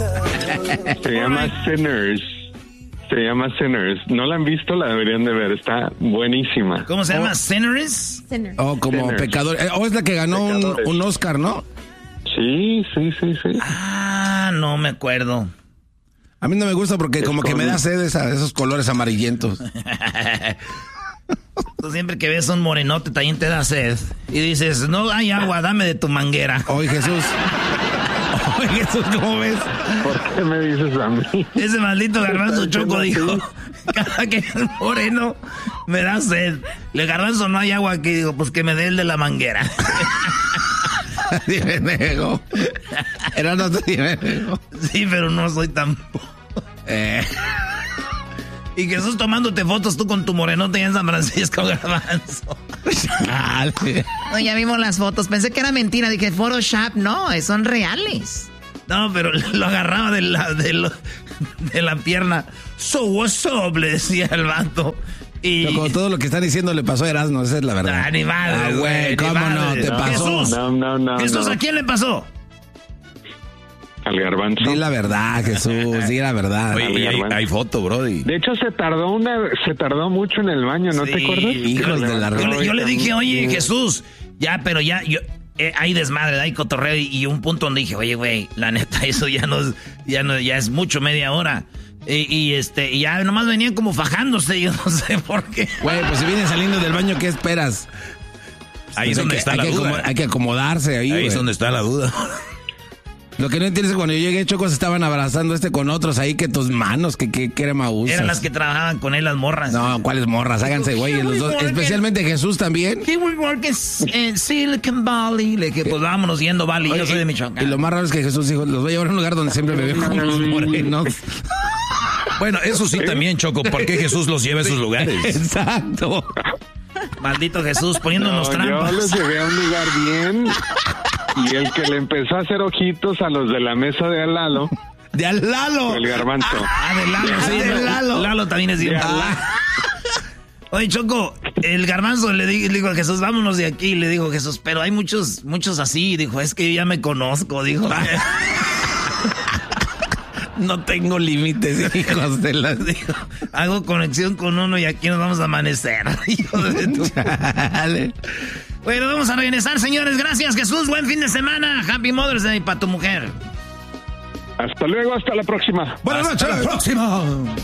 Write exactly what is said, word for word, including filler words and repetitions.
Se llama Sinners. Se llama Sinners. ¿No la han visto? La deberían de ver. Está buenísima. ¿Cómo se llama? ¿Sinners? Sinners. Oh, como Sinners. pecador. Eh, oh, es la que ganó un, un Oscar, ¿no? Sí, sí, sí, sí. Ah, no me acuerdo. A mí no me gusta porque Es como que con- me da sed esa- esos colores amarillentos. Tú siempre que ves un morenote también te da sed. Y dices, no hay agua, dame de tu manguera. Oye, Jesús. Oye, Jesús, ¿cómo ves? ¿Por qué me dices a mí? Ese maldito Garbanzo Choco dijo, cada que es moreno me da sed. Le Garbanzo, no hay agua aquí. Digo, pues que me dé el de la manguera. Sí, me nego. Era no sí, me nego. Sí, pero no soy tan... Eh. Y Jesús tomándote fotos tú con tu morenote allá en San Francisco, Garbanzo. Dale. No, ya vimos las fotos. Pensé que era mentira. Dije, Photoshop. No, son reales. No, pero lo agarraba de la, de, lo- de la pierna. So what's up, le decía el vato. Y... Pero con todo lo que están diciendo le pasó a Erasmo, esa es la verdad. Ah, ni madre, Ah, güey, ni ¿cómo madre. no? Te No, pasó. Jesús, No, no, no. Jesús, no. ¿a quién le pasó? Al Garbanzo. Di la verdad, Jesús, di la verdad. Oye, y hay, hay foto, brody. De hecho, se tardó una, se tardó mucho en el baño, ¿no Sí. te acuerdas? Hijos de la Yo le, yo le dije, oye, Sí. Jesús, ya, pero ya, yo, eh, hay desmadre, hay cotorreo, y, y un punto donde dije, oye, güey, la neta, eso ya no es, ya no, ya es mucho, media hora. Y, y este, y ya nomás venían como fajándose, yo no sé por qué. Güey, pues si vienes saliendo del baño, ¿qué esperas? Ahí es Pues donde hay está que, la hay que duda. acomo- hay que acomodarse ahí, Ahí güey. es donde está la duda. Lo que no entiendes es que cuando yo llegué, Chocos estaban abrazando este con otros ahí, que tus manos, que qué crema usas. Eran las que trabajaban con él, las morras. No, ¿cuáles morras? Háganse, güey, los dos. Especialmente Jesús también. He would work in, in Silicon Valley. Le dije, pues vámonos yendo Valley, yo soy de Michoacán. Y lo más raro es que Jesús dijo, los voy a llevar a un lugar donde siempre me veo con los morenos. Bueno, eso sí también, Choco. ¿Por qué Jesús los lleva a esos lugares? Exacto. Maldito Jesús, poniéndonos No, trampas. yo los llevé a un lugar bien y el que le empezó a hacer ojitos a los de la mesa de al lado De al Lalo. fue el Garbanzo. Ah, de Lalo, sí. de no, Lalo. Lalo también es bien. De Lalo. Oye, Choco, el Garbanzo le, di- le dijo a Jesús, vámonos de aquí. Le dijo Jesús, pero hay muchos, muchos así. Dijo, es que yo ya me conozco, dijo. No tengo límites, hijos de la... Dijo, hago conexión con uno y aquí nos vamos a amanecer. Hijo de tu- Dale. Bueno, vamos a regresar, señores. Gracias, Jesús. Buen fin de semana. Happy Mother's Day para tu mujer. Hasta luego, hasta la próxima. Buenas Hasta noches. la próxima.